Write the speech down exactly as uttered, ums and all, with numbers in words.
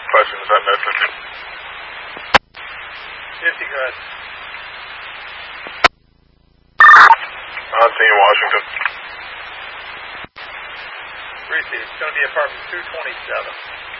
Questions about Medford. fifty, go ahead. On scene, Washington. Receive. It's going to be apartment two twenty-seven.